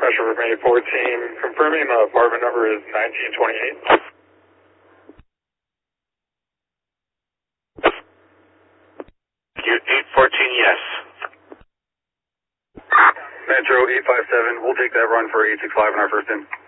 Metro May 14, confirming the apartment number is 1928. Unit 814, yes. Metro 857, we'll take that run for 865 on our first in.